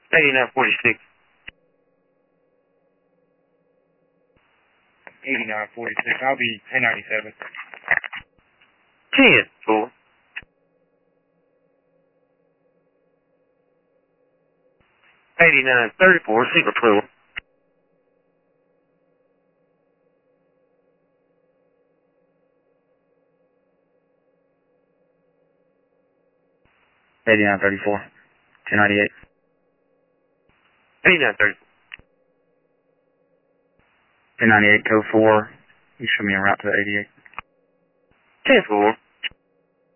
8946. 8946. I'll be 1097. 10-4. 8934, single 12. 8934. 1098. 8934. 1098, code 4. You show me a route to the 88. 10-4.